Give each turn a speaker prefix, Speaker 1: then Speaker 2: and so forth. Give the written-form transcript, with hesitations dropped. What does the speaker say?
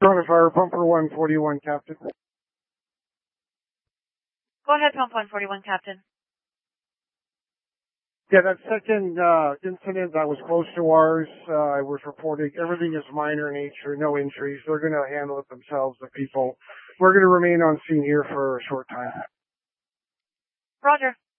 Speaker 1: Toronto Fire, Pumper 141, Captain.
Speaker 2: Go ahead, Pump 141, Captain.
Speaker 1: Yeah, that second incident that was close to ours, I was reporting everything is minor in nature, no injuries. They're going to handle it themselves, the people. We're going to remain on scene here for a short time.
Speaker 2: Roger.